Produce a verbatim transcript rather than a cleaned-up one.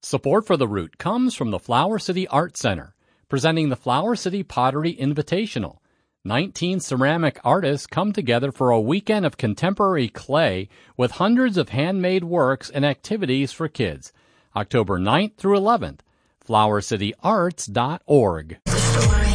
Support for The Root comes from the Flower City Art Center, presenting the Flower City Pottery Invitational. nineteen ceramic artists come together for a weekend of contemporary clay with hundreds of handmade works and activities for kids. October ninth through eleventh, flower city arts dot org.